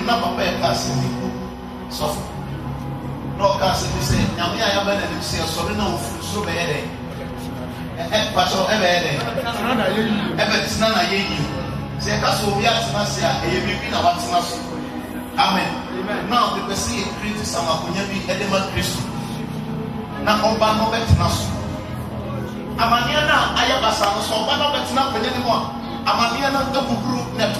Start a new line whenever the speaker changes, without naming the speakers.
na papa e pass ni so no case ni say nyame ya ba na ni say so na ofu so be here pacho e be here e be tsina na ye yi say ka so bi atsina say a e bi na watsina so amen now the person create some akonya bi e de ma Kristo na oba no betina so amania na ayabasa no so oba no betina akonya ni mo amania na ebuburu na